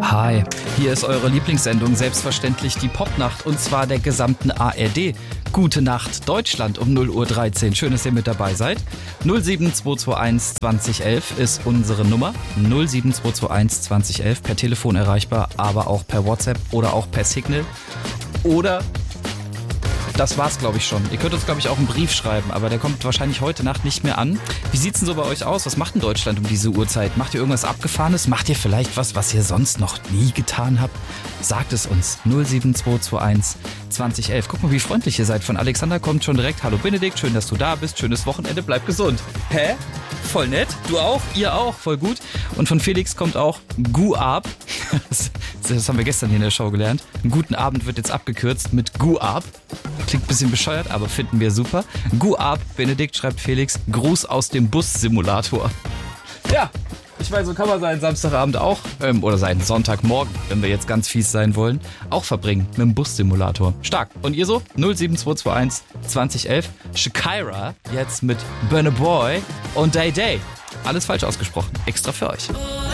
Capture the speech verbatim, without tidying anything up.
Hi, hier ist eure Lieblingssendung, selbstverständlich die Popnacht, und zwar der gesamten A R D. Gute Nacht Deutschland um null Uhr dreizehn. Schön, dass ihr mit dabei seid. null sieben zwei zwei eins zwanzig elf ist unsere Nummer. null sieben zwei zwei eins zwanzig elf, per Telefon erreichbar, aber auch per WhatsApp oder auch per Signal. Oder... Das war's, glaube ich, schon. Ihr könnt uns, glaube ich, auch einen Brief schreiben, aber der kommt wahrscheinlich heute Nacht nicht mehr an. Wie sieht's denn so bei euch aus? Was macht denn Deutschland um diese Uhrzeit? Macht ihr irgendwas Abgefahrenes? Macht ihr vielleicht was, was ihr sonst noch nie getan habt? Sagt es uns. null sieben zwei zwei eins zwanzig elf. Guck mal, wie freundlich ihr seid. Von Alexander kommt schon direkt: Hallo Benedikt, schön, dass du da bist. Schönes Wochenende, bleib gesund. Hä? Voll nett. Du auch? Ihr auch? Voll gut. Und von Felix kommt auch Gu Ab. Das, das haben wir gestern hier in der Show gelernt. Einen guten Abend wird jetzt abgekürzt mit Gu Ab. Klingt ein bisschen bescheuert, aber finden wir super. Gu Ab, Benedikt, schreibt Felix. Gruß aus dem Bus-Simulator. Ja, ich weiß, so kann man seinen Samstagabend auch, ähm, oder seinen Sonntagmorgen, wenn wir jetzt ganz fies sein wollen, auch verbringen mit dem Bus-Simulator. Stark. Und ihr so? null sieben zwei zwei eins zwanzig elf. Shakira jetzt mit Burna Boy und Day Day. Alles falsch ausgesprochen. Extra für euch.